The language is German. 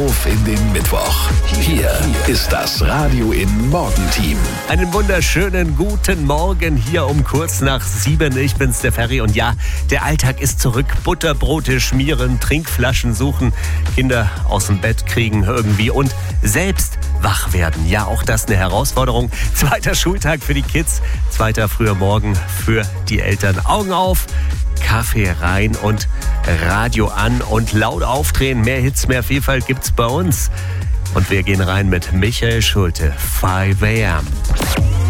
Auf in den Mittwoch. Hier ist das Radio in Morgenteam. Einen wunderschönen guten Morgen hier um kurz nach 7. Ich bin's, der Ferry. Und ja, der Alltag ist zurück. Butterbrote schmieren, Trinkflaschen suchen, Kinder aus dem Bett kriegen irgendwie und selbst wach werden. Ja, auch das eine Herausforderung. 2. Schultag für die Kids, 2. früher Morgen für die Eltern. Augen auf, Kaffee rein und Radio an und laut aufdrehen. Mehr Hits, mehr Vielfalt gibt's bei uns. Und wir gehen rein mit Michael Schulte, 5 AM.